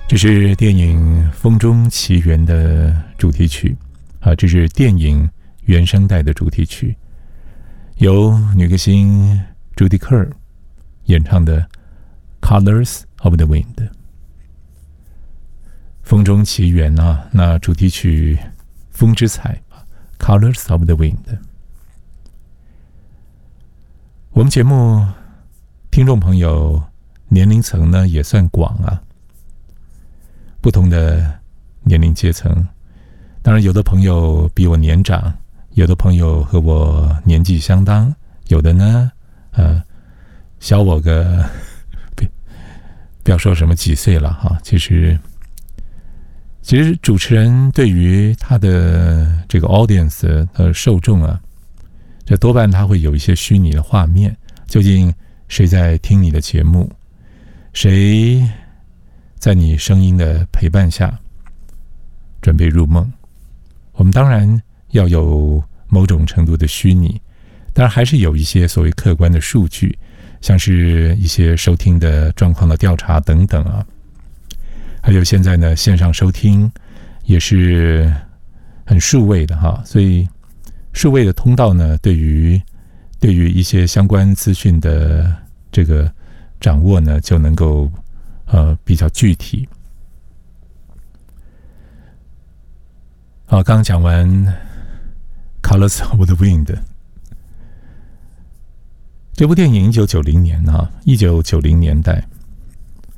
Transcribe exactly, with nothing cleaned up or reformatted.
这是电影《风中奇缘》的主题曲啊，这是电影原声带的主题曲，由女歌星朱迪克尔演唱的《Colors of the Wind》。风中奇缘啊，那主题曲《风之彩》Colors of the Wind。 我们节目听众朋友年龄层呢也算广啊，不同的年龄阶层，当然有的朋友比我年长，有的朋友和我年纪相当，有的呢呃小我个不要说什么几岁了哈。其实其实主持人对于他的这个 audience 的受众啊，这多半他会有一些虚拟的画面，究竟谁在听你的节目，谁在你声音的陪伴下准备入梦。我们当然要有某种程度的虚拟，当然还是有一些所谓客观的数据，像是一些收听的状况的调查等等啊。还有现在呢，线上收听也是很数位的哈，所以数位的通道呢，对于对于一些相关资讯的这个掌握呢，就能够呃比较具体。好，刚刚讲完《Colors of the Wind》这部电影，一九九零年啊，一九九零年代。